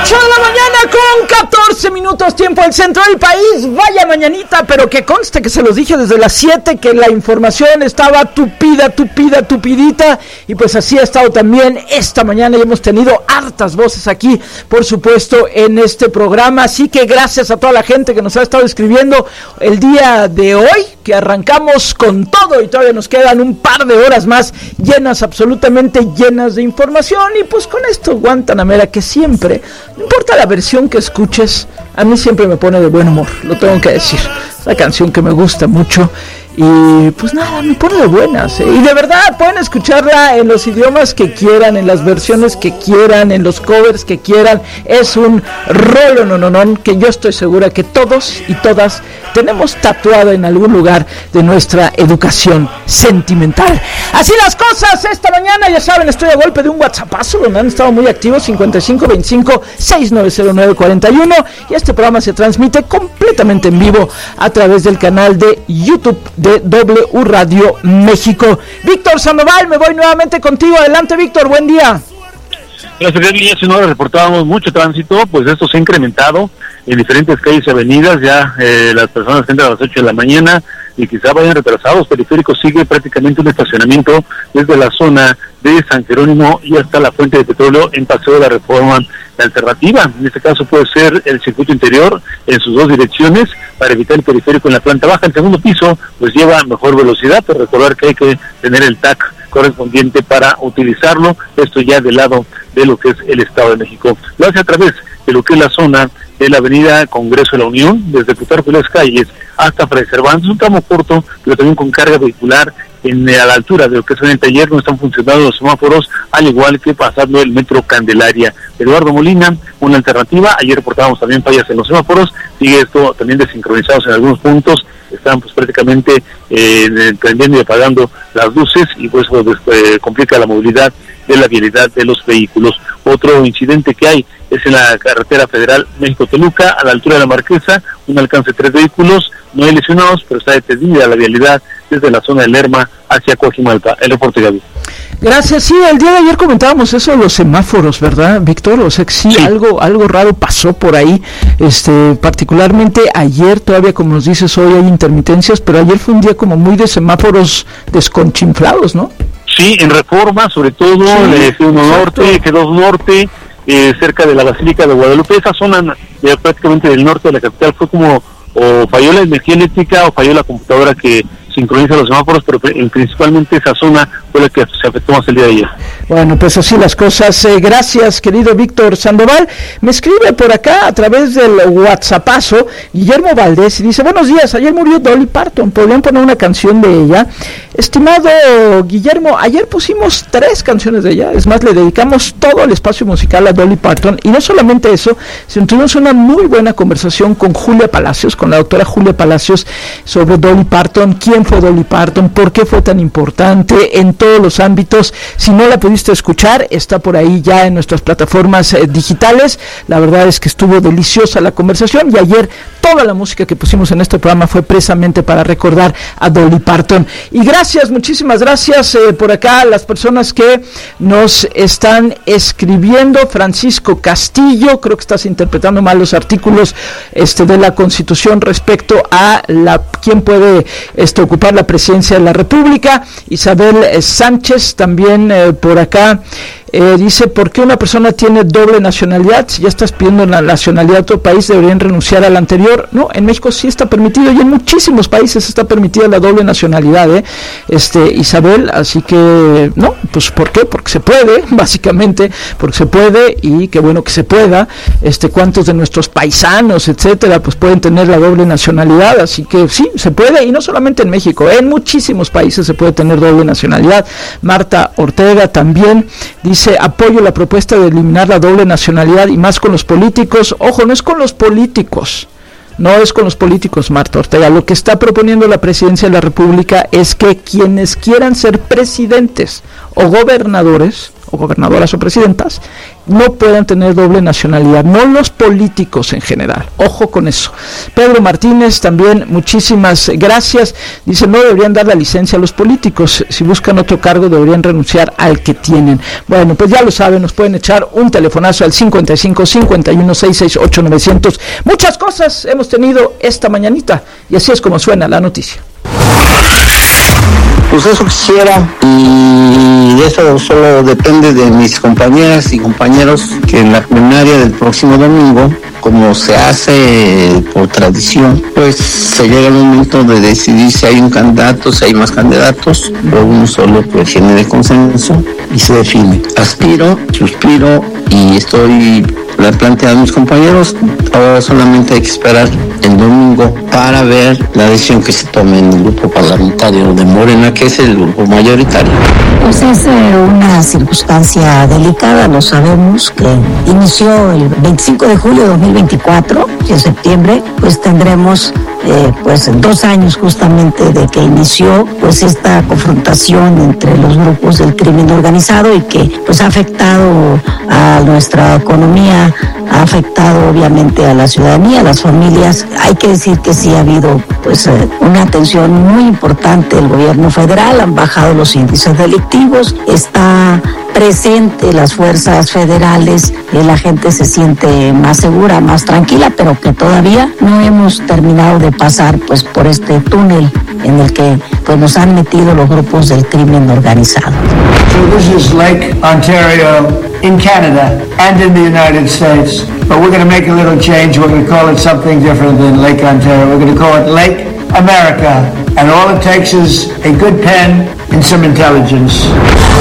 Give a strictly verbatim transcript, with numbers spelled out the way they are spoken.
ocho de la mañana con catorce minutos, tiempo del centro del país. Vaya mañanita, pero que conste que se los dije desde las siete que la información estaba tupida, tupida, tupidita. Y pues así ha estado también esta mañana y hemos tenido hartas voces aquí, por supuesto, en este programa. Así que gracias a toda la gente que nos ha estado escribiendo el día de hoy, que arrancamos con todo y todavía nos quedan un par de horas más llenas, absolutamente llenas de información. Y pues con esto, Guantanamera, que siempre, no importa la versión que escuches, a mí siempre me pone de buen humor, lo tengo que decir. Es una canción que me gusta mucho y pues nada, me pone de buenas, ¿eh? Y de verdad pueden escucharla en los idiomas que quieran, en las versiones que quieran, en los covers que quieran. Es un rolo no no no que yo estoy segura que todos y todas tenemos tatuado en algún lugar de nuestra educación sentimental. Así las cosas esta mañana, ya saben, estoy a golpe de un WhatsAppazo donde han estado muy activos, cincuenta y cinco veinticinco sesenta y nueve cero nueve cuarenta y uno, y este programa se transmite completamente en vivo a través del canal de YouTube de W Radio México. Víctor Sandoval, me voy nuevamente contigo. Adelante, Víctor, buen día. Gracias, Gabriel. Si no reportábamos mucho tránsito, pues esto se ha incrementado en diferentes calles y avenidas. Ya eh, las personas que entran a las ocho de la mañana y quizá vayan retrasados, periférico sigue prácticamente un estacionamiento desde la zona de San Jerónimo y hasta la Fuente de Petróleo en Paseo de la Reforma. La alternativa, en este caso, puede ser el circuito interior en sus dos direcciones para evitar el periférico en la planta baja. El segundo piso pues lleva mejor velocidad, pero recordar que hay que tener el T A C correspondiente para utilizarlo, esto ya del lado de lo que es el Estado de México. Lo hace a través de lo que es la zona de la avenida Congreso de la Unión, desde Plutarco y las Calles hasta Fray Cervantes, un tramo corto, pero también con carga vehicular. En, a la altura de lo que es en el taller no están funcionando los semáforos, al igual que pasando el metro Candelaria. Eduardo Molina, una alternativa. Ayer reportábamos también fallas en los semáforos, sigue esto también desincronizados en algunos puntos, están pues prácticamente eh, prendiendo y apagando las luces y pues, pues eh, complica la movilidad de la vialidad de los vehículos. Otro incidente que hay es en la carretera federal México-Toluca, a la altura de la Marquesa, un alcance de tres vehículos, no hay lesionados, pero está detenida la vialidad desde la zona de Lerma hacia Coajimalpa. El reporte, Gaby. Gracias. Sí, el día de ayer comentábamos eso de los semáforos, ¿verdad, Víctor? O sea que sí, sí, algo algo raro pasó por ahí, este particularmente ayer, todavía como nos dices, hoy hay intermitencias, pero ayer fue un día como muy de semáforos desconchinflados, ¿no? Sí, en Reforma, sobre todo, sí, el G uno Norte, G dos Norte, eh, cerca de la Basílica de Guadalupe, esa zona eh, prácticamente del norte de la capital fue como o falló la energía eléctrica o falló la computadora que sincroniza los semáforos, pero principalmente esa zona fue la que se afectó más el día de ayer. Bueno, pues así las cosas. Eh, gracias, querido Víctor Sandoval. Me escribe por acá a través del WhatsAppazo Guillermo Valdés y dice: buenos días, ayer murió Dolly Parton, ¿podrían poner una canción de ella? Estimado Guillermo, ayer pusimos tres canciones de ella, es más, le dedicamos todo el espacio musical a Dolly Parton, y no solamente eso, sino tuvimos una muy buena conversación con Julia Palacios, con la doctora Julia Palacios, sobre Dolly Parton, quién fue Dolly Parton, por qué fue tan importante en todos los ámbitos. Si no la pudiste escuchar, está por ahí ya en nuestras plataformas eh, digitales. La verdad es que estuvo deliciosa la conversación, y ayer toda la música que pusimos en este programa fue precisamente para recordar a Dolly Parton. Y gracias, muchísimas gracias eh, por acá a las personas que nos están escribiendo. Francisco Castillo, creo que estás interpretando mal los artículos este, de la Constitución respecto a la quién puede este, ocupar la presidencia de la República. Isabel eh, Sánchez también eh, por acá. Eh, dice: ¿por qué una persona tiene doble nacionalidad? Si ya estás pidiendo la nacionalidad de otro país, deberían renunciar a la anterior. No, en México sí está permitido, y en muchísimos países está permitida la doble nacionalidad, ¿eh? Este, Isabel, así que, no, pues ¿por qué? Porque se puede, básicamente, porque se puede, y qué bueno que se pueda. Este, cuántos de nuestros paisanos, etcétera, pues pueden tener la doble nacionalidad, así que sí, se puede, y no solamente en México, en muchísimos países se puede tener doble nacionalidad. Marta Ortega también dice: apoyo la propuesta de eliminar la doble nacionalidad, y más con los políticos. Ojo, no es con los políticos, no es con los políticos, Marta Ortega. Lo que está proponiendo la presidencia de la República es que quienes quieran ser presidentes o gobernadores o gobernadoras o presidentas no puedan tener doble nacionalidad, no los políticos en general, ojo con eso. Pedro Martínez también, muchísimas gracias, dice no deberían dar la licencia a los políticos, si buscan otro cargo deberían renunciar al que tienen. Bueno, pues ya lo saben, nos pueden echar un telefonazo al cincuenta y cinco, cincuenta y uno, sesenta y seis, ocho, novecientos. Muchas cosas hemos tenido esta mañanita y así es como suena la noticia. Pues eso quisiera, y eso solo depende de mis compañeras y compañeros, que en la plenaria del próximo domingo, como se hace por tradición, pues se llega el momento de decidir si hay un candidato, si hay más candidatos, o uno solo pues genere consenso y se define. Aspiro, suspiro y estoy planteando a mis compañeros, ahora solamente hay que esperar el domingo para ver la decisión que se tome en el grupo parlamentario de Morena, que es el grupo mayoritario. Pues es eh, una circunstancia delicada, lo sabemos, que inició el veinticinco de julio de dos mil veinticuatro, y en septiembre pues tendremos eh, pues dos años justamente de que inició pues esta confrontación entre los grupos del crimen organizado y que pues ha afectado a nuestra economía, ha afectado obviamente a la ciudadanía, a las familias. Hay que decir que sí ha habido pues eh, una atención muy importante del gobierno federal, han bajado los índices delictivos, está presente las fuerzas federales, eh, la gente se siente más segura, más tranquila, pero que todavía no hemos terminado de pasar pues por este túnel en el que pues nos han metido los grupos del crimen organizado. So this is Lake Ontario in Canada and in the United States, but we're going to make a little change. We're going to call it something different than Lake Ontario. We're going to call it Lake America, and all it takes is a good pen and some intelligence.